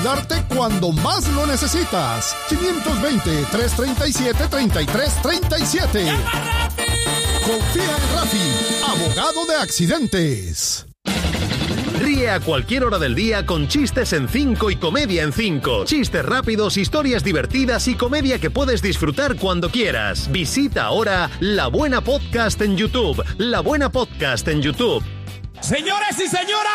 Darte cuando más lo necesitas. 520-337-3337. Confía en Rafi, abogado de accidentes. Ríe a cualquier hora del día con chistes en 5 y comedia en 5. Chistes rápidos, historias divertidas y comedia que puedes disfrutar cuando quieras. Visita ahora La Buena Podcast en YouTube. La Buena Podcast en YouTube. Señores y señoras.